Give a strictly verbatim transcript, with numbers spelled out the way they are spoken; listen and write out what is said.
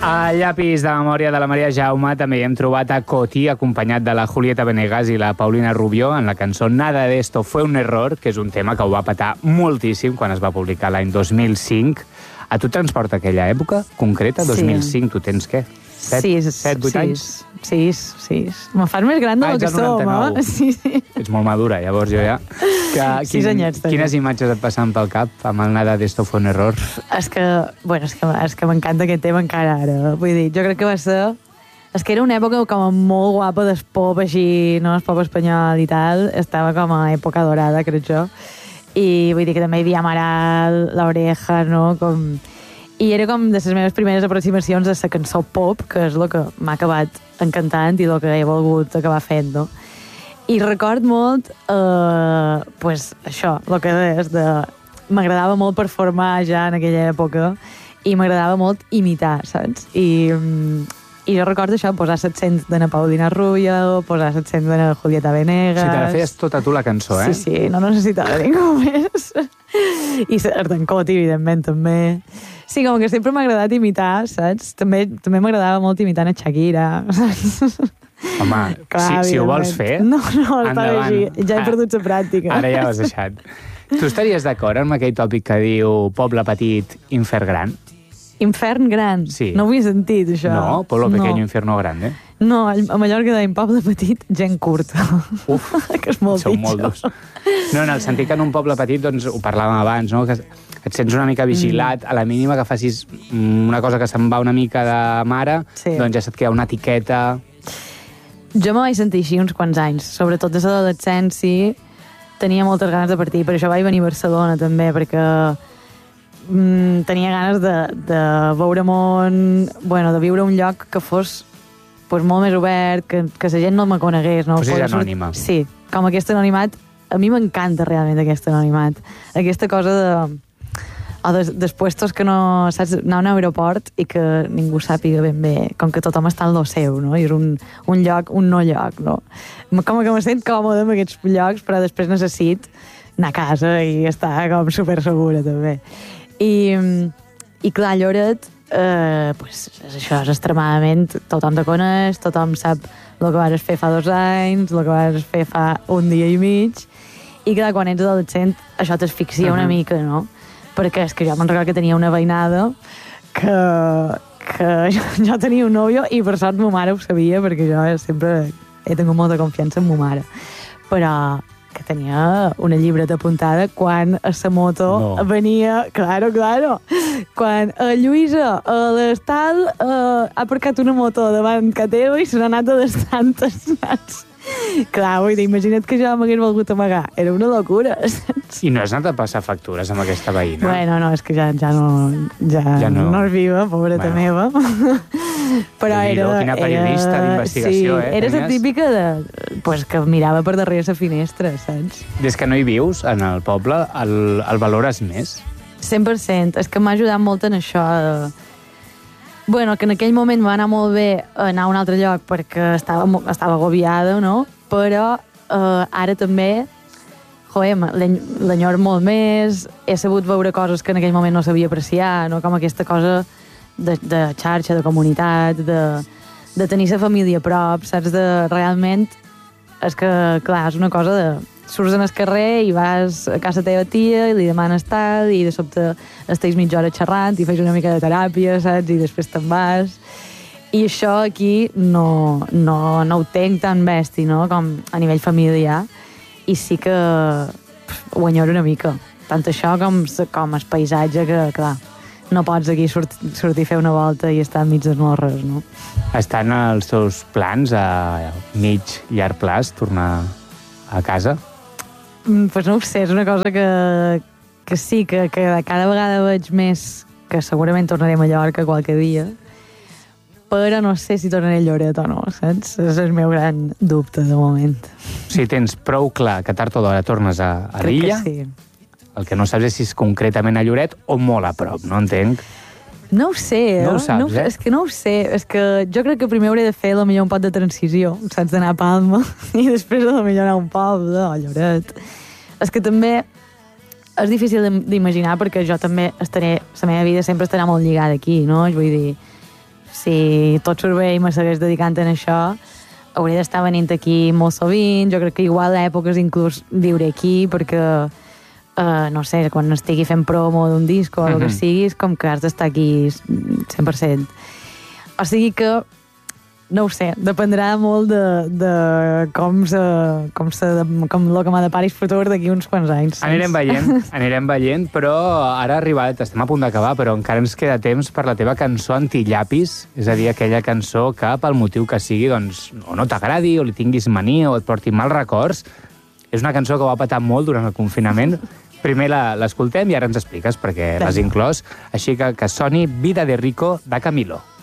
Al llapis de memòria de la Maria Jaume també hi hem trobat a Coti, acompanyat de la Julieta Venegas i la Paulina Rubio, en la cançó Nada de esto fue un error, que és un tema que ho va petar moltíssim quan es va publicar l'any dos mil cinc. A tu transporta aquella època concreta? Sí. dos mil cinc, tu tens què? set, sis, set, vuit sis, anys? sis, sis. Me fas més gran del ah, que som, eh? Sí, sí. Ets molt madura, llavors jo ja... Que, sis quin, anyets, quines imatges et passen pel cap amb el Nada de esto fue un error? És que, bueno, és que, és que m'encanta aquest tema encara ara. Vull dir, jo crec que va ser... És que era una època com molt guapa del pop, així, no? El pop espanyol i tal. Estava com a època dorada, crec jo. I vull dir que també hi havia Amaral, l'Oreja, no? Com... I era com de les meves primeres aproximacions a la cançó pop, que és el que m'ha acabat encantant i el que he volgut acabar fent, no? I record molt, eh, pues, això, el que deies, de... m'agradava molt performar ja en aquella època i m'agradava molt imitar, saps? I, i jo recordo això, posar set cents de la Paulina Rubio, posar set cents de la Julieta Venegas... Si te la feies tota tu la cançó, eh? Sí, sí, no necessitava ningú més. I d'en Coti, evidentment, també. Sí, com que sempre m'ha agradat imitar, saps? També, també m'agradava molt imitant a Shakira, saps? Home, Clar, si, si ho vols fer, no, no, endavant. Així. Ja he perdut la pràctica. Ara ja ho has deixat. Tu estaries d'acord amb aquell tòpic que diu poble petit, infern gran? Infern gran? Sí. No ho havia sentit, això. No, pueblo pequeño, no. infierno grande. No, a Mallorca deim poble petit, gent curta. Uf, que és molt sou molt durs. No, en el sentit que en un poble petit, doncs, ho parlàvem abans, no? Que et sents una mica vigilat, mm. a la mínima que facis una cosa que se'n va una mica de mare, sí. Doncs ja se't queda una etiqueta... Jo me vaig sentir així uns quants anys, sobretot des de l'adolescència, tenia moltes ganes de partir, per això vaig venir a Barcelona també, perquè mm, tenia ganes de, de veure món, bueno, de viure un lloc que fos pues, molt més obert, que, que la gent no me conegués. No? Fossis anònima. Sí, com aquest anonimat, a mi m'encanta realment aquest anonimat. Aquesta cosa de... o dels, dels puestos que no saps anar a un aeroport i que ningú sàpiga ben bé, com que tothom està en lo seu, no? I és un, un lloc, un no lloc, no? Com que me sent còmode en aquests llocs, però després necessit anar a casa i estar com super segura, també. I, i clar, Lloret, eh, pues, és això, és extremadament... Tothom te coneix, tothom sap el que vas fer fa dos anys, el que vas fer fa un dia i mig, i clar, quan ets adolescent, això t'asfixia uh-huh. una mica, no? Perquè és que jo me'n recordo que tenia una veïnada que, que jo, jo tenia un nòvio i per sort ma mare ho sabia perquè jo sempre he tingut molta confiança en ma mare. Però que tenia una llibreta apuntada quan a la moto no. venia... Claro, claro. Quan a Lluïsa, a l'estal, eh, ha aparcat una moto davant que teva i se n'ha anat a les tantes, saps? Clar, vull dir, imagina't que jo m'hagués volgut amagar. Era una locura, saps? I no has anat a passar factures amb aquesta veïna? Bueno, no, és que ja, ja, no, ja, ja no. no és viva, pobreta bueno. meva. Però era... Quina periodista era, d'investigació, sí, eh? Era la típica de, pues, que mirava per darrere la finestra, saps? Des que no hi vius, en el poble, el, el valores més? cent per cent. És que m'ha ajudat molt en això de... Bueno, que en aquell moment va anar molt bé anar a un altre lloc perquè estava, estava agobiada, no? Però eh, ara també, joder, l'enyor molt més, he sabut veure coses que en aquell moment no sabia apreciar, no? Com aquesta cosa de, de xarxa, de comunitat, de, de tenir la família a prop, saps? De realment, és que, clar, és una cosa de... Surts en el carrer i vas a casa teva tia i li demanes tal i de sobte estàs mitja hora xerrant i fas una mica de teràpia, saps? I després te'n vas. I això aquí no, no, no ho tenc tan bèstia, no? Com a nivell familiar. I sí que pff, ho enyoro una mica. Tant això com, com el paisatge que, clar, no pots aquí sort, sortir a fer una volta i estar enmig dels morres, no? Estan els teus plans a mig llarg plaç tornar a casa? Pues no ho sé, és una cosa que, que sí, que, que cada vegada veig més que segurament tornaré a Mallorca qualque dia, però no sé si tornaré a Lloret o no, saps? És el meu gran dubte, de moment. Si tens prou clar que tard o d'hora tornes a, a l'illa, sí. El que no saps és si és concretament a Lloret o molt a prop, no entenc. No ho sé, eh? No ho saps, no, eh? És que no ho sé, és que jo crec que primer hauré de fer la millor un pot de transició, saps, d'anar a Palma, i després la millor anar a un poble, a Lloret. És que també és difícil d'imaginar perquè jo també estaré, la meva vida sempre estarà molt lligada aquí, no? Vull dir, si tot surt bé i me segueix dedicant en això, hauré d'estar venint aquí molt sovint. Jo crec que igual a èpoques inclús viure aquí, perquè, uh, no sé, quan estigui fent promo d'un disc o el que sigui, és com que has d'estar aquí cent per cent. O sigui que, no ho sé, dependrà molt de, de com, se, com, se, com el que m'ha de parir futur d'aquí uns quants anys. Anirem veient, anirem veient, però ara ha arribat, estem a punt d'acabar, però encara ens queda temps per la teva cançó Antillapis, és a dir, aquella cançó que pel motiu que sigui, doncs, o no t'agradi, o li tinguis mania, o et porti mals records. És una cançó que va patar molt durant el confinament. Primer l'escoltem i ara ens expliques perquè l'has inclòs. Així que que soni Vida de Rico de Camilo.